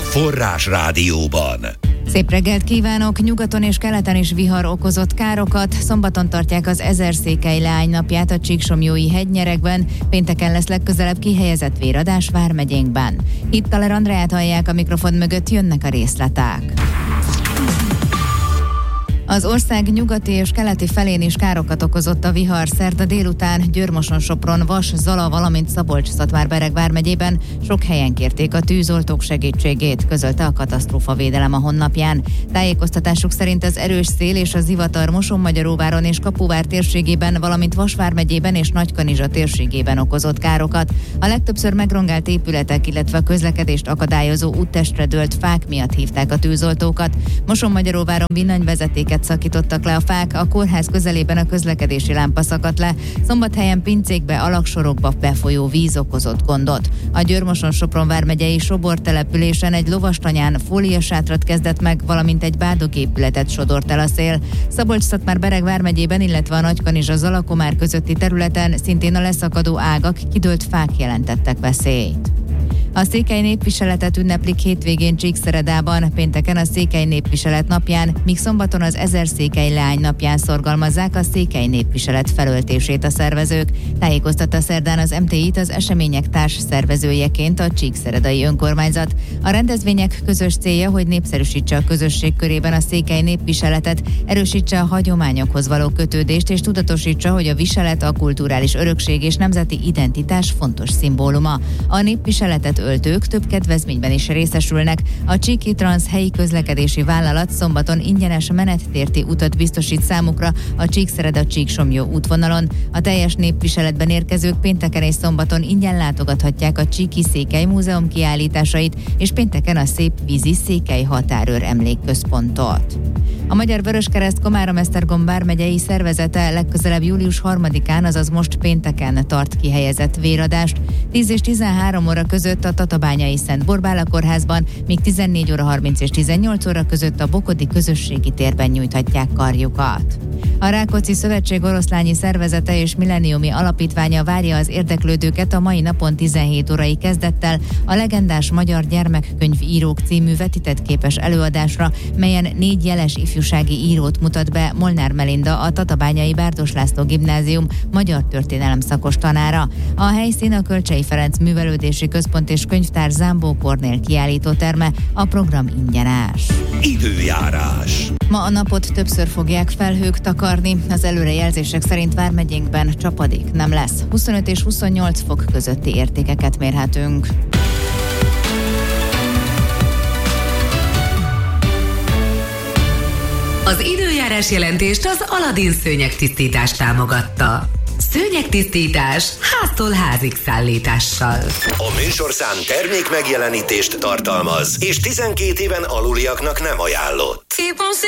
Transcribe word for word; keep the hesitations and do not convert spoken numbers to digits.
Forrás Rádióban. Szép reggelt kívánok! Nyugaton és keleten is vihar okozott károkat. Szombaton tartják az Ezerszékely leánynapját a Csíksomlyói hegynyerekben. Pénteken lesz legközelebb kihelyezett véradás Vármegyénkben. Itt Taler Andreát hallják, a mikrofon mögött jönnek a részletek. Az ország nyugati és keleti felén is károkat okozott a vihar. Szerda délután Győr-Moson-Sopron, Vas, Zala, valamint Szabolcs-Szatmár-Bereg vármegyében sok helyen kérték a tűzoltók segítségét, közölte a katasztrófavédelem a honlapján. Tájékoztatásuk szerint az erős szél és a zivatar Moson-Magyaróváron és Kapuvár térségében, valamint Vas vármegyében és Nagykanizsa térségében okozott károkat. A legtöbbször megrongált épületek, illetve a közlekedést akadályozó úttestre dőlt fák miatt hívták a tűzoltókat. Moson-Magyaróváron villanyvezetéket szakítottak le a fák, a kórház közelében a közlekedési lámpa szakadt le, Szombathelyen pincékbe, alagsorokba befolyó víz okozott gondot. A Győr-Moson-Sopron vármegyei Sobor településen egy lovastanyán fóliasátrat kezdett meg, valamint egy bádogépületet sodort el a szél. Szabolcs-Szatmár-Bereg vármegyében, illetve a Nagykanizsa-Zalakomár közötti területen szintén a leszakadó ágak, kidőlt fák jelentettek veszélyt. A Székely Népviseletet ünneplik hétvégén Csíkszeredában, pénteken a Székely Népviselet napján, míg szombaton az Ezerszékely Leány napján szorgalmazzák a Székely Népviselet felöltését a szervezők. Tájékoztatta szerdán az em té i-t az események társ szervezőjeként a Csíkszeredai önkormányzat. A rendezvények közös célja, hogy népszerűsítse a közösség körében a Székely Népviseletet, erősítse a hagyományokhoz való kötődést és tudatosítsa, hogy a viselet a kulturális örökség és nemzeti identitás fontos szimbóluma. A népviseletet öltők több kedvezményben is részesülnek. A Csíki Transz helyi közlekedési vállalat szombaton ingyenes menettérti utat biztosít számukra a Csíkszereda-Csíksomlyó útvonalon. A teljes népviseletben érkezők pénteken és szombaton ingyen látogathatják a Csíki Székely Múzeum kiállításait, és pénteken a Szép Vízi Székely Határőr Emlékközpontot. A Magyar Vöröskereszt Komárom-Esztergom vármegyei szervezete legközelebb július harmadikán, azaz most pénteken tart kihelyezett véradást. tíz és tizenhárom óra között a Tatabányai Szent Borbála kórházban, míg tizennégy óra harminc és tizennyolc óra között a Bokodi közösségi térben nyújthatják karjukat. A Rákóczi Szövetség oroszlányi szervezete és milleniumi alapítványa várja az érdeklődőket a mai napon tizenhét órai kezdettel a legendás magyar gyermekkönyvírók című vetítettképes előadásra, melyen négy jeles ifjúsági írót mutat be Molnár Melinda, a Tatabányai Bárdos László Gimnázium magyar történelem szakos tanára. A helyszín a Kölcsey Ferenc Művelődési Központ és Könyvtár Zámbó Kornél kiállítóterme, a program ingyenes. Időjárás. Ma a napot többször fogják felhők takarni, az előrejelzések szerint Vármegyénkben csapadék nem lesz. huszonöt és huszonnyolc fok közötti értékeket mérhetünk. Az időjárás jelentést az Aladin szőnyegtisztítás támogatta. Szőnyegtisztítás háztól házig szállítással. A műsorszám termék megjelenítést tartalmaz, és tizenkét éven aluliaknak nem ajánlott.